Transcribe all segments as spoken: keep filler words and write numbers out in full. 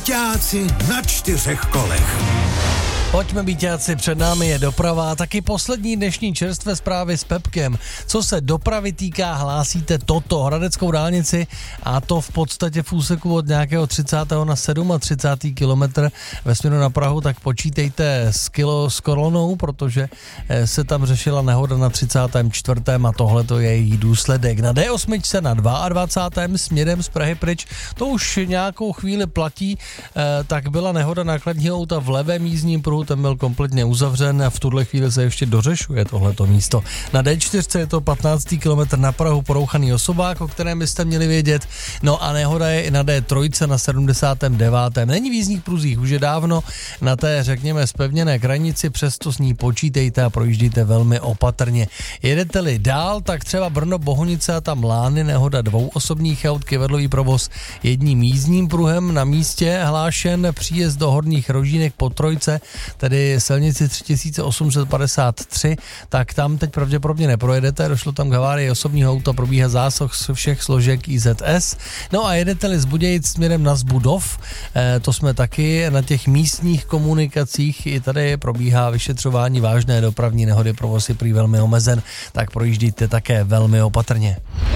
Bíťáci na čtyřech kolech. Pojďme, Bíťáci, před námi je doprava a taky poslední dnešní čerstvé zprávy s Pepkem. Co se dopravy týká, hlásíte toto, Hradeckou dálnici, a to v podstatě v úseku od nějakého třicátého na třicátého sedmého kilometr ve směru na Prahu, tak počítejte s kilo s kolonou, protože se tam řešila nehoda na třicátém čtvrtém a tohle to je její důsledek. Na D osm na dvacátém druhém směrem z Prahy pryč, to už nějakou chvíli platí, tak byla nehoda nákladního auta v levém jízdním pruhu, ten byl kompletně uzavřen a v tuhle chvíli se ještě dořešuje tohleto místo. Na D čtyři je to patnáctý kilometr na Prahu, porouchaný osobák, o kterém byste měli vědět. No a nehoda je i na D tři na sedmdesátém devátém Není v jízdních pruzích, už je dávno na té, řekněme, zpevněné krajnici, přesto s ní počítejte a projíždíte velmi opatrně. Jedete-li dál, tak třeba Brno, Bohunice a tam Lány, nehoda dvou osobních aut, kyvadlový provoz jedním jízdním pruhem, na místě hlášen příjezd do Horních Rožínek po trojce, tedy silnici tři tisíce osm set padesát tři, tak tam teď pravděpodobně neprojedete, došlo tam k havárii osobního auta, probíhá zásah z všech složek I Z S. No a jedete-li z Budějic směrem na Zbudov, eh, to jsme taky na těch místních komunikacích, i tady probíhá vyšetřování vážné dopravní nehody, provoz je prý velmi omezen, tak projíždíte také velmi opatrně.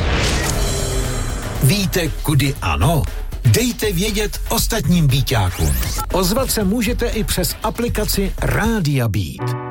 Víte, kudy ano? Dejte vědět ostatním Bíťákům. Ozvat se můžete i přes aplikaci Rádia Beat.